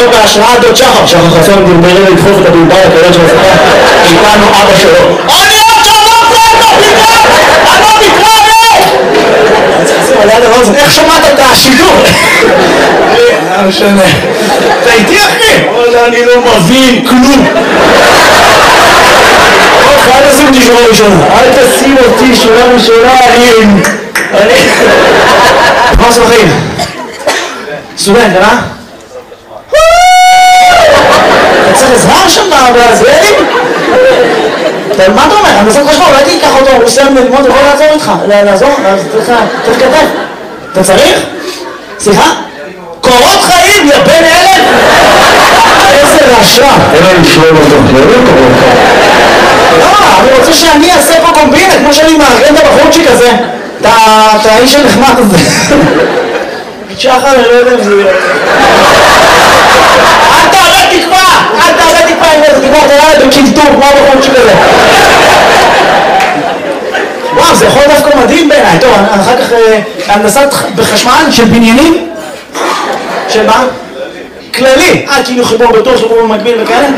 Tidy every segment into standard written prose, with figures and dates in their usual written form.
טוב בהשראת דוד שחר. שחר חסון דרברי לדחוף את הדולבר הקריות של הספה. איתנו אבא שלו. אני עוד שמעת את הפתרון! אני לא מתראה! צריך לשים על יד הרוזן. איך שמעת את השידור? לא משנה. אתה איתי אחי? אני לא מבין כלום. אל תשים אותי שורה ראשונה. אל תשים אותי שורה ראשונה. אני... מה עושה בחיים? סטודנט, אה? אתה צריך עזרה שם בהזוהרים? מה אתה אומר? אני עושה חשבון, אולי תיקח אותו, הוא סיים ללמוד, הוא יכול לעזור איתך. לעזור? צריך כתב. אתה צריך? סליחה? קורות חיים, יא בן אלף! איזה רשע! אין לנו לשאול אותו, לא קורות חיים. לא, אני רוצה שאני אעשה פה קומבינה, כמו שאני מארגן את הבחורצ'יק הזה. אתה האיש הנחמד הזה. שחר, אני לא יודע אם זה יהיה. אל תעלה תקווה! אל תעלה תקווה עם איזה תקווה, תראה את בקינטור, כמו הבחורצ'יק הזה. וואו, זה יכול דווקא מדהים בעיניי. טוב, אחר כך הנדסת בחשמל של בניינים. של מה? כללי. כאילו חיבור בטוח, חיבור במקביל וכאלה.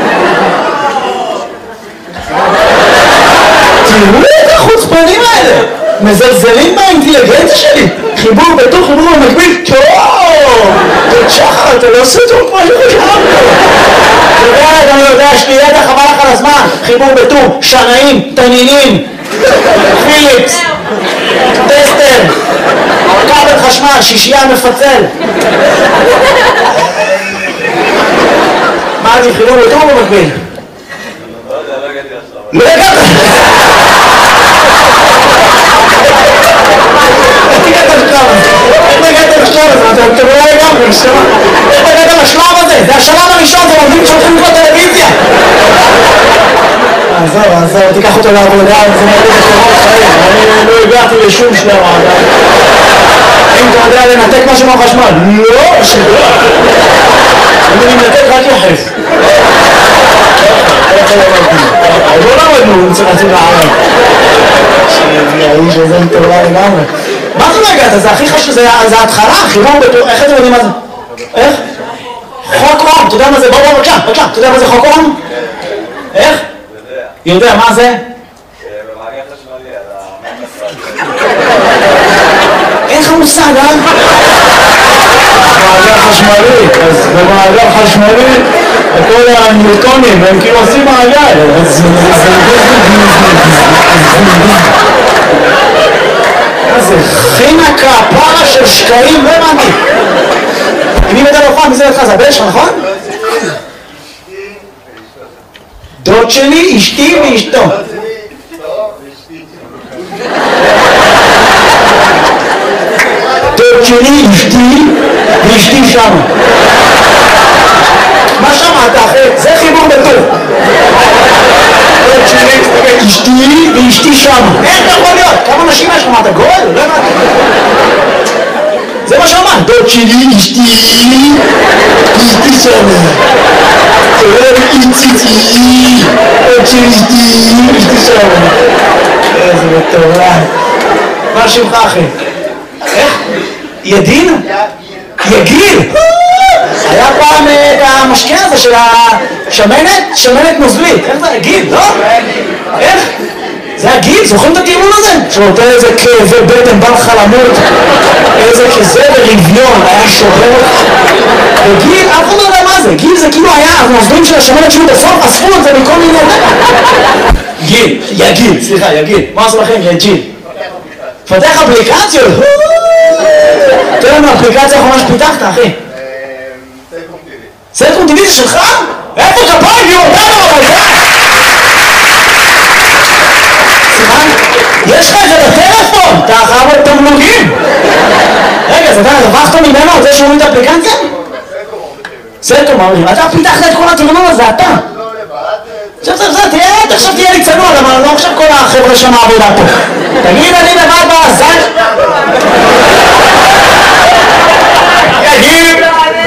תראו את החוצפנים האלה, מזלזלים באינטליגנציה שלי. חיבור בטוח, חיבור במקביל. טוב, דוד שחר, אתה לא עושה טוב כמו שחשבנו. אני יודע, יש לי ידע, חבל לך על הזמן. חיבור בטור, שנאים, תנינים, פיליפס, טסטר, כבל חשמל, שישייה מפצל. מה זה חיבור בטור במקביל? לא הגעת! איך הגעת לשלב הזה? איך הגעת לשלב הזה? אתה לא לגמרי, נשמע. איך הגעת לשלב הזה? זה השלב הראשון, זה עובדים שהולכים לקרוא טלוויזיה. עזוב, תיקח אותו לעבודה, זה מראה לשלב חיים. אני לא הגעתי לשום שלב. אם אתה יודע לנתק משהו מהחשמל? לא, שלא. אני מנתק רק יחס. לא למדנו, צריך להציב לערב. שהאיש הזה מטורלה לגמרי. מה זה לא הגעת? זה הכי חשוב, זה ההתחלה, חיבור בטור, איך אתם יודעים מה זה? איך? חוק אום, אתה יודע מה זה? בוא, בבקשה, אתה יודע מה זה חוק אום? איך? יודע, מה זה? במעגל חשמלי, על אין לך מושג, אה? במעגל חשמלי, אז במעגל חשמלי כל הניוטונים, הם כאילו עושים מעגל. זה חינקה, פרה של שקעים, לא הבנתי. אם היא מדע לפעם, מי זה לך? זה הבן שלך, נכון? דוד שלי, אשתי ואשתו. דוד שלי, אשתי ואשתי שם. מה שמעת אחי? זה חיבור בטור. דוד שלי, אשתי ואשתי שם. איך אתה יכול להיות? כמה נשים יש לך? מה אתה גול? לא הבנתי. זה מה שאמרת. דוד שלי, אשתי ואשתי שם. איציצי, עוד שלי אשתי שם. איזה מטורף. מה שמך אחי? איך? ידין? יגיל? היה פעם את המשקה הזה של השמנת? שמנת נוזלית. איך זה? יגיל, לא? איך? זה הגיל, זוכרים את הטיעון הזה? שנותן איזה כאבי בטן, בא לך למות, איזה כזה ברביון, היה שובר. וגיל, אף אחד לא יודע מה זה, גיל זה כאילו היה, הנוזלים של השמנת שלו בסוף, אספו את זה מכל מיני... גיל, יגיל, סליחה, יגיל, מה עשו לכם? יגיל. פתח אפליקציות? תראה לנו אפליקציה האחרונה שפיתחת, אחי. סלקום טיווי זה שלך? איפה כפיים? היא אותנו אבל זה! יש לך את זה בטלפון, אתה חייב את תמלוגים. רגע, אז אתה רווחת ממנו על זה שהוא את האפליקציה? סלקום אומרים, אתה פיתחת את כל התרנון הזה, אתה. עכשיו תהיה לי צנוע, אבל לא עכשיו כל החבר'ה שם העבודה פה. תגיד, אני לבד בעזל. יגיד.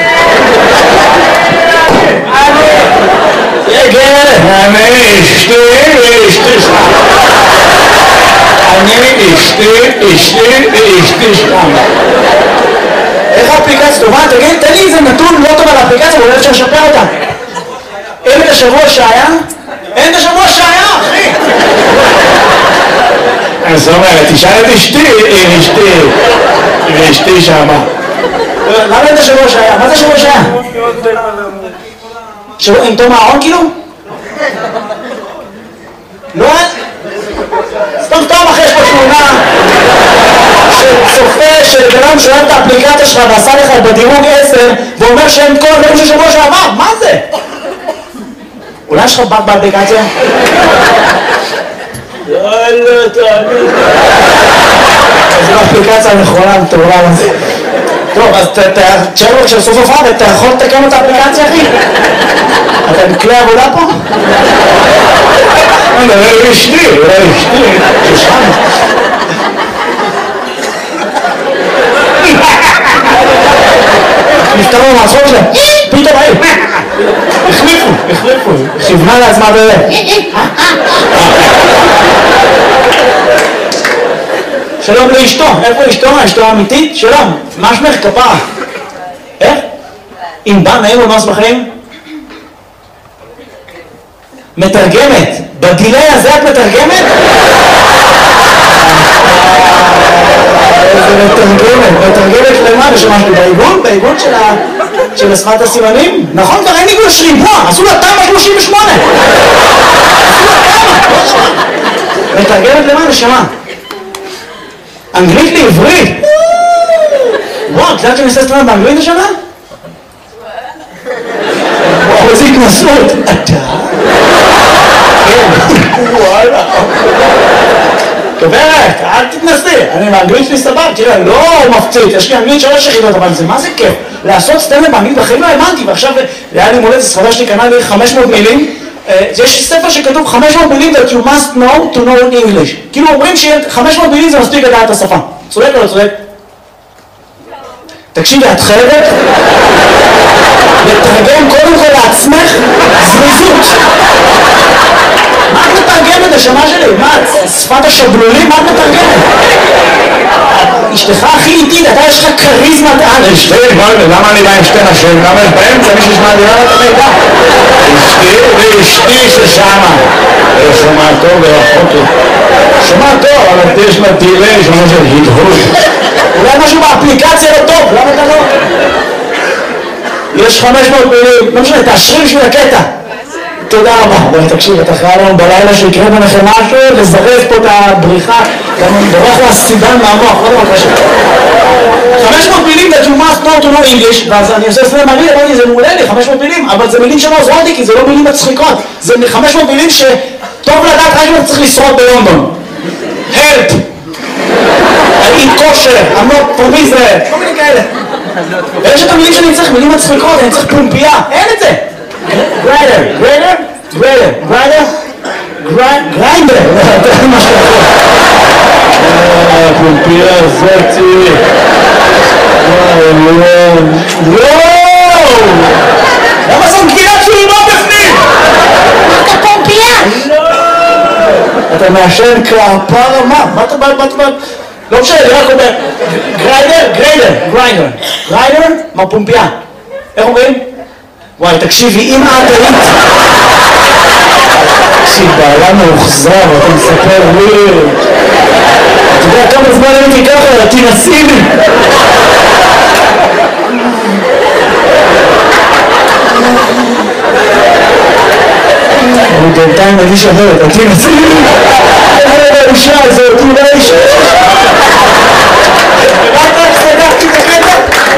יגיד. אני אשתי שם. איך האפליקציה טובה? תגיד, תן לי איזה נתון לא טוב על באפליקציה, ואולי אפשר לשפר אותה. אין את השבוע שהיה? אין את השבוע שהיה, אחי! זאת אומרת, תשאל את אשתי שמה. למה אין את השבוע שהיה? מה זה השבוע שהיה? שבוע עם תום הארון כאילו? לא? סתם אחרי יש פה תמונה של צופה של בנם שואל את האפליקציה שלך ועשה לך בדירוג 10 ואומר שאין כל הדברים של שבוע שעבר, מה זה? אולי יש לך בק באפליקציה? לא, תאמין. זו האפליקציה הנכונה, מטורלל הזה. טוב, אז תשאר לו כשסוף הופעה, אתה יכול לתקן את האפליקציה, אחי? אתה עם כלי עבודה פה? אולי אשתי. ששם. נפתרו מהצחוק שלהם, פתאום היו. החליפו. כיוונה לעצמה שלום לאשתו, איפה אשתו? אשתו האמיתית? שלום, מה שמך כפרה? איך? אם בא נעים ומאס בחיים? מתרגמת, בגילי הזה את מתרגמת? איזה מתרגמת למה? ושמע שלי בעיגון של השפת הסימנים? נכון, כבר אין עיגון שריבוע, עשו לה תמה 38! מתרגמת למה? נשמה? אנגלית לעברית? וואו, את יודעת שאני עושה סטרנד באנגלית השנה? וואו, איזה התנסות! אתה? כן, וואלה. גברת, אל תתנסי, אני באנגלית שלי סבב, תראה, לא מפציץ, יש לי אנגלית 3 יחידות, אבל זה מה זה כיף? לעשות סטנדאפ באנגלית בחיים לא האמנתי, ועכשיו היה לי מולדת, חבר שלי קנה לי 500 מילים, יש ספר שכתוב 500 מילים that you must know to know English. כאילו אומרים ש500 מילים זה מספיק לדעת את השפה. צודק או לא צודק? תקשיבי, את חייבת לתרגם קודם כל לעצמך זריזות. מה את מתרגמת השמה שלי? מה, שפת השבלולים? מה את מתרגמת? אשתך הכי איטית, אתה יש לך קריזמת על. אשתי, למה אני בא עם שתי נשים? למה יש באמצע מישהו שמעדירה את המידע? אשתי ששמה. שומע טוב ורחוק טוב. שומע טוב, אבל יש לה דילי, שומע של הדהוד. אולי משהו באפליקציה לא טוב, למה אתה לא? יש 500 מילים, לא משנה, תאשרי בשביל הקטע. תודה רבה. בואי תקשיב, אתה חייב לנו בלילה שיקרה ביניכם משהו, לזרז פה את הבריחה, גם בורח לה סידן מהמוח, לא דבר קשה. 500 מילים that you must know to know English, ואז אני עושה סלם מלא, אמרתי, זה מעולה לי, 500 מילים, אבל זה מילים שלא עוזרות לי, כי זה לא מילים מצחיקות. זה 500 מילים שטוב לדעת רק אם אתה צריך לשרוד בלונדון. Help! I eat kosher, I'm not from Israel, כל מיני כאלה. ויש את המילים שאני צריך, מילים מצחיקות, אני צריך פומפייה, אין את זה. גריינדר, מה שאתה פומפיה זאתי. למה זאת גבינת שולמה בפנים? אתה פומפייה? אתה מעשן כפרה מה? מה? לא משנה, אני רק אומר גריינדר, מה פומפייה? איך אומרים? וואי, תקשיבי, אם את היית... תקשיב, בעלה מאוחזר, אתה מספר לי... אתה יודע כמה זמן הייתי ככה, תנסי לי! אני בינתיים מרגיש אחרת, תנסי לי! איזה האישה הזאת, אולי האישה! רק סגרתי את הקטע!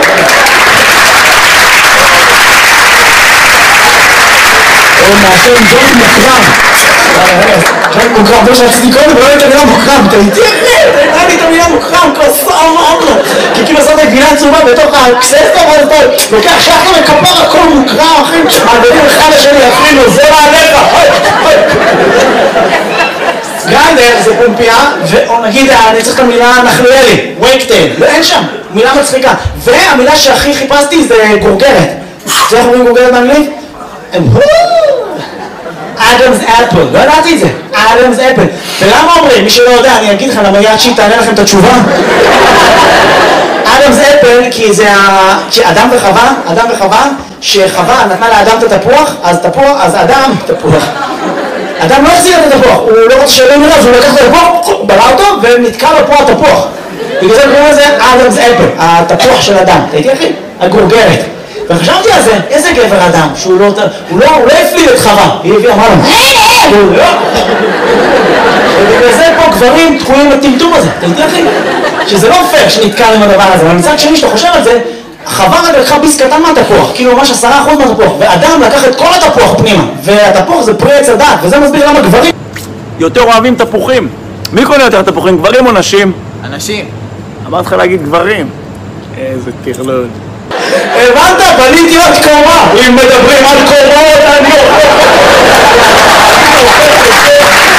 הוא מעשה עם ג'ון מוקרם. ג'ון מוקרם, זה שרציתי קודם, ולא הייתה מילה מוקרם. אתה איתי אחרי, הייתה לי את המילה מוקרם, כוסר אמרה. כי כאילו עושה את הגבינה צהובה בתוך הקססטה, ואז אתה לוקח שחר וכפר הכל מוקרם, אחי. מעדדים אחד לשני, אפילו, זה מעליך. גריינדר זה פומפייה, ונגיד, אני צריך את המילה נחליאלי, וייקטייל. לא, אין שם, מילה מצחיקה. והמילה שהכי חיפשתי זה גורגרת. זה איך אומרים גורגרת באנגלית? אדמס אפל, לא ידעתי את זה, אדמס אפל. ולמה אומרים? מי שלא יודע, אני אגיד לך למה יד שהיא תענה לכם את התשובה. אדמס אפל, כי זה אדם וחווה שחווה נתנה לאדם את התפוח, אז אדם לא החזיר את התפוח, הוא לא רוצה שלם אליו, הוא לקח את התפוח, בלע אותו ונתקע לו פה התפוח. בגלל זה קוראים לזה אדמס אפל, התפוח של אדם, ראיתי אחי? הגורגרת. וחשבתי על זה, איזה גבר אדם, שהוא לא הפליל את חווה, היא אמרה לו, ובגלל זה פה גברים תקועים לטמטום הזה, ראיתי אחי? שזה לא פייר שנתקע עם הדבר הזה, אבל מצד שני שאתה חושב על זה, חווה רק לקחה ביס קטן מהתפוח, כאילו ממש 10% מהתפוח, ואדם לקח את כל התפוח פנימה, והתפוח זה פרי עץ הדת, וזה מסביר למה גברים יותר אוהבים תפוחים. מי קונה יותר תפוחים, גברים או נשים? אנשים. אמרתי לך להגיד גברים. איזה טרלול. הבנת? בניתי עוד קומה. אם מדברים על קומות, אני הופך את זה.